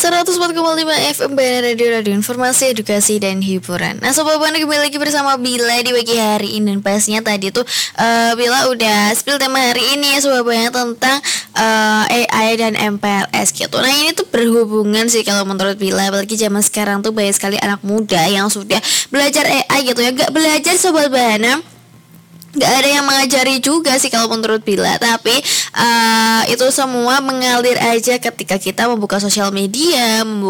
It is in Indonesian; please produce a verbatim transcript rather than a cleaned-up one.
seratus empat koma lima F M Bana Radio, Radio Informasi, Edukasi, dan Hiburan. Nah Sobat Bana, kembali lagi bersama Bila di pagi hari ini. Dan pastinya tadi tuh uh, Bila udah spill tema hari ini ya Sobat Bana tentang uh, A I dan M P L S gitu. Nah ini tuh berhubungan sih kalau menurut Bila. Apalagi zaman sekarang tuh banyak sekali anak muda yang sudah belajar A I gitu ya. Gak belajar Sobat Bana, gak ada yang mengajari juga sih kalau menurut Bila. Tapi uh, itu semua mengalir aja ketika kita membuka sosial media, membuka